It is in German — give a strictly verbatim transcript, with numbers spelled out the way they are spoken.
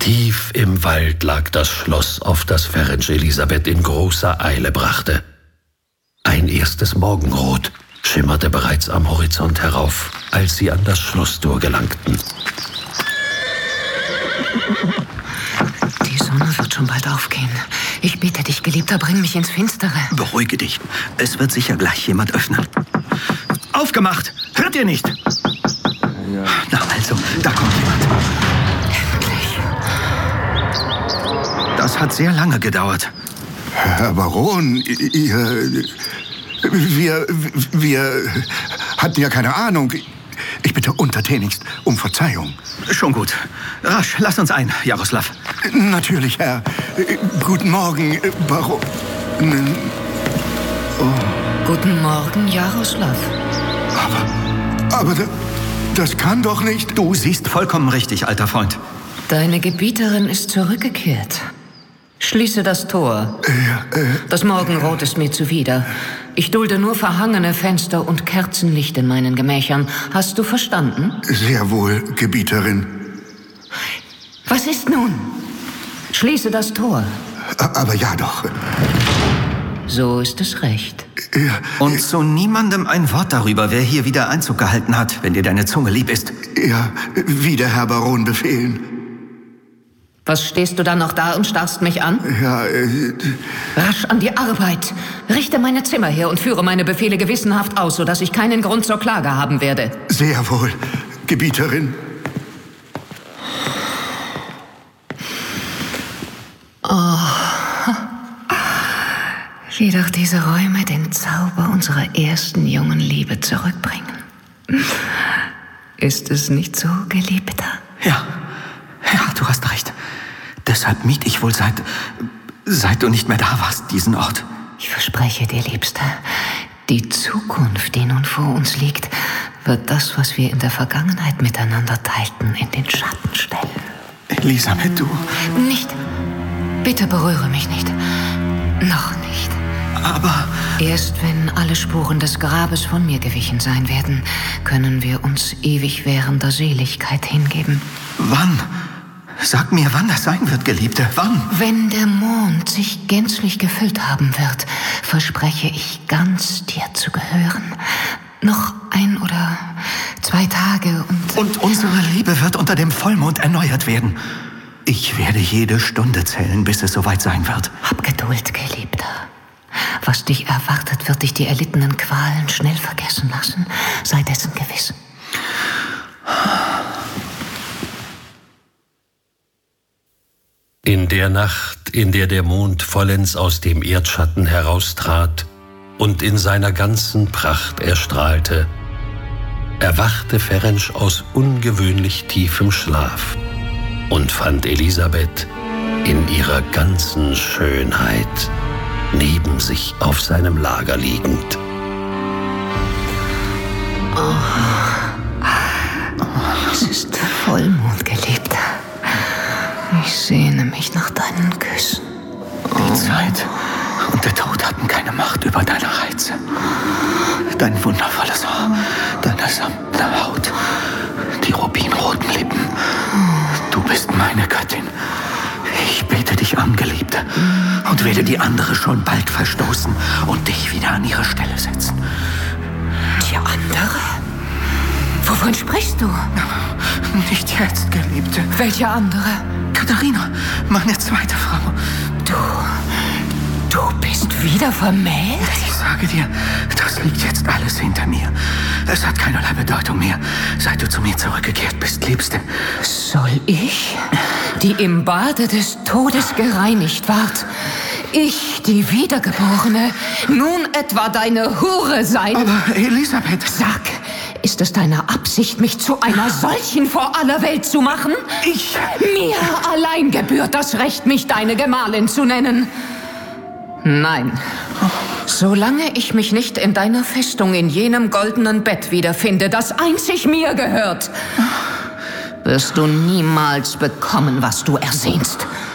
Tief im Wald lag das Schloss, auf das Ferenc Elisabeth in großer Eile brachte. Ein erstes Morgenrot schimmerte bereits am Horizont herauf, als sie an das Schlosstor gelangten. Die Sonne wird schon bald aufgehen. Ich bitte dich, Geliebter, bring mich ins Finstere. Beruhige dich. Es wird sicher gleich jemand öffnen. Aufgemacht! Hört ihr nicht? Ja. Na also, da kommt jemand. Endlich. Das hat sehr lange gedauert. Herr Baron, ihr... Wir... Wir hatten ja keine Ahnung. Ich bitte untertänigst um Verzeihung. Schon gut. Rasch, lass uns ein, Jaroslav. Natürlich, Herr. Guten Morgen, Baron. Oh. Guten Morgen, Jaroslav. Aber... Aber das kann doch nicht... Du siehst vollkommen richtig, alter Freund. Deine Gebieterin ist zurückgekehrt. Schließe das Tor. Äh, äh, das Morgenrot ist mir zuwider. Ich dulde nur verhangene Fenster und Kerzenlicht in meinen Gemächern. Hast du verstanden? Sehr wohl, Gebieterin. Was ist nun? Schließe das Tor. Aber ja doch. So ist es recht. Ja, und zu niemandem ein Wort darüber, wer hier wieder Einzug gehalten hat, wenn dir deine Zunge lieb ist. Ja, wie der Herr Baron befehlen. Was stehst du da noch da und starrst mich an? Ja, äh... Rasch an die Arbeit. Richte meine Zimmer her und führe meine Befehle gewissenhaft aus, sodass ich keinen Grund zur Klage haben werde. Sehr wohl, Gebieterin. Oh. Wie doch diese Räume den Zauber unserer ersten jungen Liebe zurückbringen. Ist es nicht so, Geliebter? Ja, ja, du hast recht. Deshalb miet ich wohl seit, seit du nicht mehr da warst, diesen Ort. Ich verspreche dir, Liebster, die Zukunft, die nun vor uns liegt, wird das, was wir in der Vergangenheit miteinander teilten, in den Schatten stellen. Elisabeth, du... Nicht. Bitte berühre mich nicht. Noch nicht. Aber... Erst wenn alle Spuren des Grabes von mir gewichen sein werden, können wir uns ewig währender Seligkeit hingeben. Wann? Sag mir, wann das sein wird, Geliebte. Wann? Wenn der Mond sich gänzlich gefüllt haben wird, verspreche ich, ganz dir zu gehören. Noch ein oder zwei Tage und... Und unsere Liebe wird unter dem Vollmond erneuert werden. Ich werde jede Stunde zählen, bis es soweit sein wird. Hab Geduld, Geliebter. Was dich erwartet, wird dich die erlittenen Qualen schnell vergessen lassen. Sei dessen gewiss. In der Nacht, in der der Mond vollends aus dem Erdschatten heraustrat und in seiner ganzen Pracht erstrahlte, erwachte Ferenc aus ungewöhnlich tiefem Schlaf und fand Elisabeth in ihrer ganzen Schönheit neben sich auf seinem Lager liegend. Oh, es ist Vollmond, Geliebter. Ich sehne mich nach deinen Küssen. Die Zeit und der Tod hatten keine Macht über deine Reize. Dein wundervolles Haar, deine samtene Haut, die rubinroten Lippen. Du bist meine Göttin. Ich bete dich an, Geliebte, und werde die andere schon bald verstoßen und dich wieder an ihre Stelle setzen. Die andere? Wovon sprichst du? Nicht jetzt, Geliebte. Welche andere? Katharina, meine zweite Frau. Du... Du bist wieder vermählt? Ich sage dir, das liegt jetzt alles hinter mir. Es hat keinerlei Bedeutung mehr, seit du zu mir zurückgekehrt bist, Liebste. Soll ich, die im Bade des Todes gereinigt ward, ich, die Wiedergeborene, nun etwa deine Hure sein? Aber Elisabeth... Sag, ist es deine Absicht, mich zu einer solchen vor aller Welt zu machen? Ich... Mir allein gebührt das Recht, mich deine Gemahlin zu nennen. Nein. Solange ich mich nicht in deiner Festung in jenem goldenen Bett wiederfinde, das einzig mir gehört, wirst du niemals bekommen, was du ersehnst.